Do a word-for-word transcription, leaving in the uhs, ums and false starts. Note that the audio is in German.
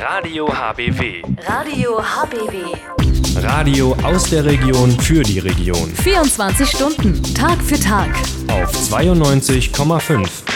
Radio H B W. Radio H B W. Radio aus der Region für die Region. vierundzwanzig Stunden, Tag für Tag. Auf zweiundneunzig Komma fünf.